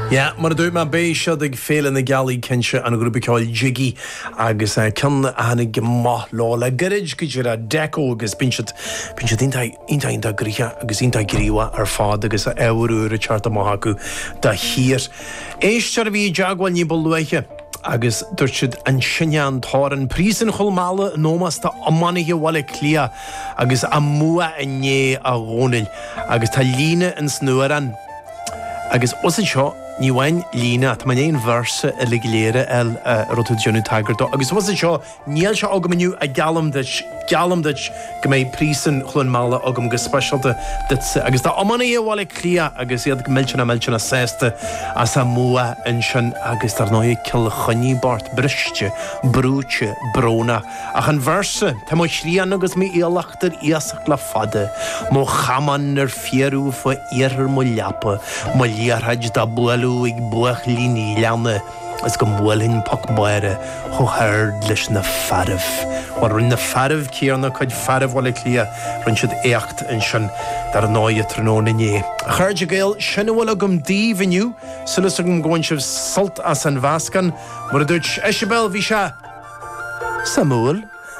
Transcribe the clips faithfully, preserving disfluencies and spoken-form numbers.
Ja, mar dúirt má bé seo ag féile na gealaí cinse an grúpa ceáil Jiggy agus cean ana go maith lála garid go dtíar a deco agus pinsead pinsead inta inta gríthe agus inta gríomha ar fád agus a éhrúir a teart amach acu de hir. Éistear a bhí deagháil ní bolúiche agus dúirtid an sinnean thar an prísan chulmála nómas tá ammanige bhile clia agus a mua a né a gcónail agus tá líne an snuaran agus os seo ní bhain lína tá man éon verse a ligléire el rotú Johnny Taggart agus was seo níl seo agam aniu a galam deit galam deit go méid prísan chun mála agam go specialta agus tá amana é bhile clia agus iad go miltena miltena sésta as sa mua an sin agus tar nóid cill chuní bart briste brúte bróna ach an verse tá má srían agus mí éalachtar íasach le fada má chaman ar fiarú fa iarthar mo leapa má líarhaid da bualú ag buach líní leanna as go mhfuilhin poc baire cho haird leis na farmh. War run na farmh céarna chuid farmh bhile clia run siad éacht an sin dar an náide tróna né. Chairde gael sinna bhfuil agam díomhaniu sulas agam ghain sibh sult as an bhascan mar a dúirt Eisibel bhí se Samúil.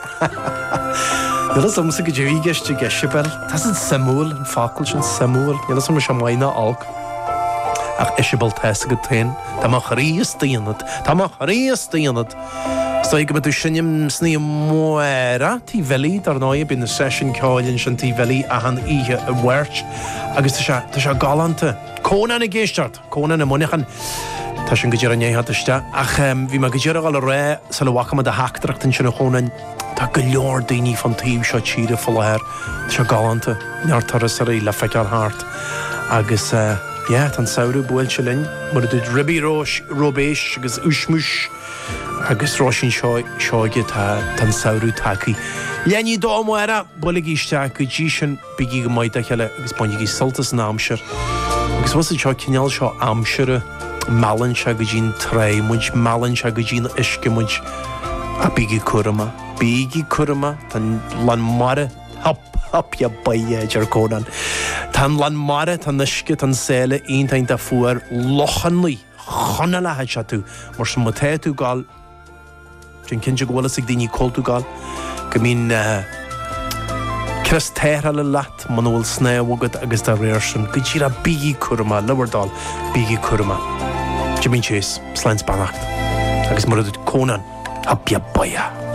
Nílas amsa go dtíí geiste Eisibel Tás an Samúil an fácail sin Samúil nílas am se maina alc ach Eisibel teasa go tain Tá má choríos daonad Tá má choríos daonad Sta go tú sinnim sní muera tí bhelí dar náid bin na session cáilinn sin tí bhelí a han ihe a bhairt agus tá se galanta cóna na géisteart cóna na munichan tá sin go dtíar an éhatiste ach bhí me go dtíar gáil a ré sa le bhacha a heachtarachtain sin na chónain tá go leor daoine fan taobh seo tíre foláir tá se galanta near taras a ré le feicear háart agus ja, tan saoú buil se linn, mar a dúid ribí rós robéis agus úsmúis agus rásin seoige tan saoú tacaí. Leaní dámhaire bula íiste go dtí sin bigí go maidide cheile agus bainigí soltas an amsir. Agus was seo cineal seo amsire meallan se go dtín tréimmuid meallan se go dtín iscimuid a bigí curama. Bigí curama tan lan mare hop hop ya baie jar cónan. Tan lan mare tan nisce tan séile aontain de fuair lochanlaí chuna lethe se tú mar san maté tú gáil sin cinse gohfuil ag daoine coltú gáil go mín cras téire le leat man bhfuil snéhhagad agus de réir sin go tír a bíí curama lehairdáil bíí curama Jimmy Chase sláins bannacht agus mar a dúid cónan hop ya baie.